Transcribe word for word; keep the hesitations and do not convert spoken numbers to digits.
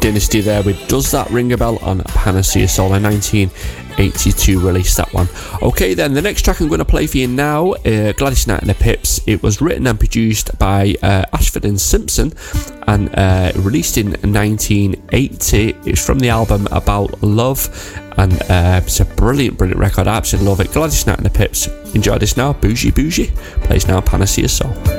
Dynasty there with Does That Ring a Bell on Panacea Soul in nineteen eighty-two released that one. Okay then, the next track I'm going to play for you now, uh, Gladys Knight and the Pips. It was written and produced by uh, Ashford and Simpson and uh, released in nineteen eighty. It's from the album About Love, and uh, it's a brilliant brilliant record. I absolutely love it. Gladys Knight and the Pips. Enjoy this now. Bougie Bougie plays now Panacea Soul.